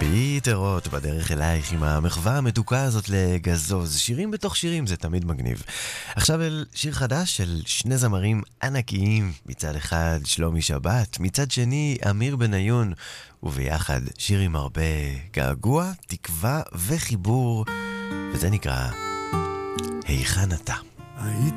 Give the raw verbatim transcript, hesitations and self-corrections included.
להתראות בדרך אלייך עם המחווה המתוקה הזאת לגזוז. שירים בתוך שירים זה תמיד מגניב. עכשיו אל שיר חדש של שני זמרים ענקיים, מצד אחד שלומי שבת, מצד שני אמיר בניון, וביחד שיר עם הרבה געגוע, תקווה וחיבור, וזה נקרא היכן אתה.